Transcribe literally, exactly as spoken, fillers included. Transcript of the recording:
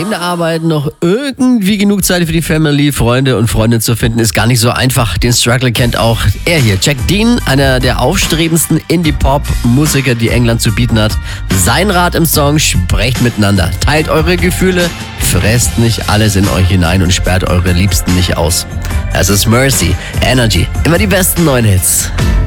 neben der Arbeit noch irgendwie genug Zeit für die Family, Freunde und Freundinnen zu finden, ist gar nicht so einfach. Den Struggle kennt auch er hier. Jack Dean, einer der aufstrebendsten Indie-Pop-Musiker, die England zu bieten hat. Sein Rat im Song: Sprecht miteinander, teilt eure Gefühle, fresst nicht alles in euch hinein und sperrt eure Liebsten nicht aus. Es ist Mercy, Energy, immer die besten neuen Hits.